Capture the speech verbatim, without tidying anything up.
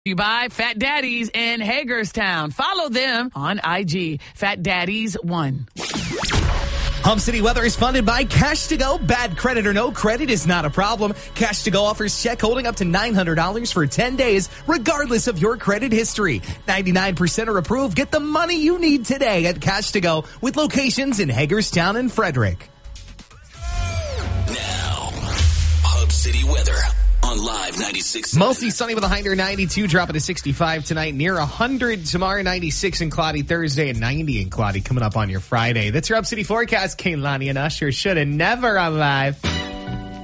You buy Fat Daddies in Hagerstown. Follow them on I G, Fat Daddies one. Hub City weather is funded by Cash to Go. Bad credit or no credit is not a problem. Cash to Go offers check holding up to nine hundred dollars for ten days, regardless of your credit history. ninety-nine percent are approved. Get the money you need today at Cash to Go with locations in Hagerstown and Frederick. Now, Hub City weather on Live ninety-six. Mostly sunny with a high near ninety-two, dropping to sixty-five tonight, near one hundred tomorrow, ninety-six and cloudy Thursday, and ninety and cloudy coming up on your Friday. That's your Hub City forecast. Kaylani and Usher should have never on Live.